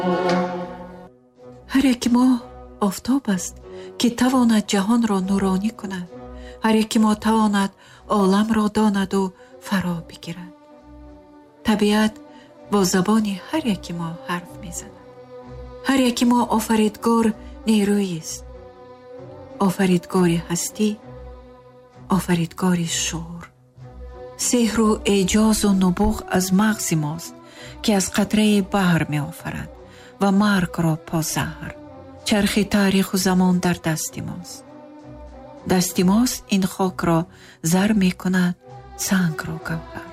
ҳар яки мо офтоб аст ки тавонад ҷаҳонро нуронӣ кунад. ҳар яки мо тавонад оламро донаду фаро бигирад. табиат бо забони ҳар яки мо ҳарф мезанад. ҳар яки мо офаридгор нерӯист. офаридгори ҳастӣ, офаридгори шуъур. сеҳру эҷозу нубуғ аз мағзи мост ки аз қатраи баҳр меофарад ва маргро позаҳр. чархи таъриху замон дар дасти мост. дасти мост ин хокро зар мекунад, сангро гавҳар.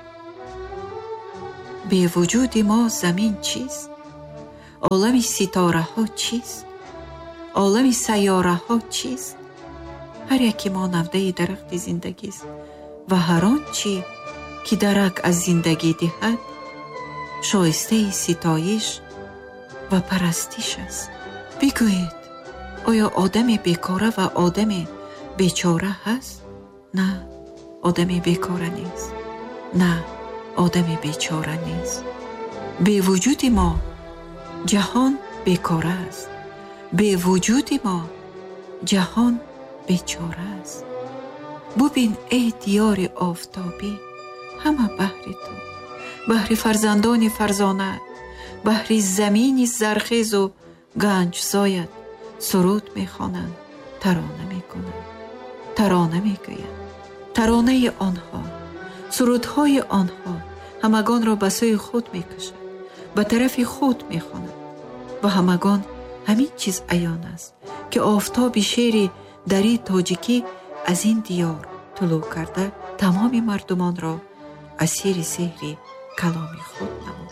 бевуҷуди мо замин чист? олами ситораҳо чист? олами сайёраҳо чист? ҳар яки мо навдаи дарахти зиндагист ва ҳар он чӣ ки дарак аз зиндагӣ диҳад шоистаи ситоиш ва парастиш аст. бигӯед, оё одаме бекора ва одаме бечора ҳаст? на, одаме бекора нест. на, одаме бечора нест. бевуҷуди мо ҷаҳон бекора аст. бевуҷуди мо ҷаҳон бечора аст. бубин эй диёри офтобӣ, ҳама баҳри ту, баҳри фарзандони фарзонат, баҳри замини зархезу ганҷзоят суруд мехонанд, тарона мекунанд, тарона мегӯянд. таронаи онҳо, сурудҳои онҳо ҳамагонро ба сӯи худ мекашад, ба тарафи худ мехонад. ва ҳамагон ҳамин чиз аён аст ки офтоби шери дари тоҷикӣ аз ин диёр тулӯ карда тамоми мардумонро асири сеҳри каломи худ намуд.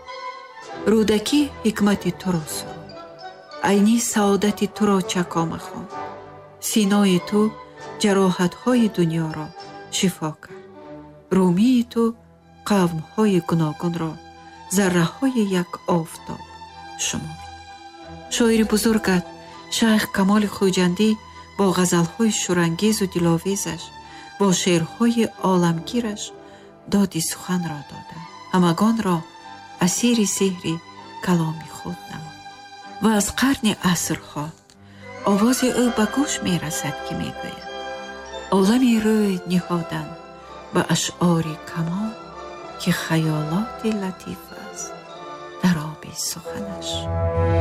рӯдакӣ ҳикмати туро суруд, айнӣ саодати туро чакома хонд. синои ту ҷароҳатҳои дуньёро шифо кард. румии ту қавмҳои гуногунро зарраҳои як офтоб шумурд. шоири бузургат шайх Камоли Хуҷандӣ бо ғазалҳои шӯрангезу диловезаш, бо шеърҳои оламгираш доди суханро дода, ҳамагонро асири сеҳри каломи худ намуд. ва аз қарни асрҳо овози ӯ ба гӯш мерасад ки мегӯяд: олами рӯй ниҳодан ба ашъори камол, ки хаёлоти латиф аст дар оби суханаш.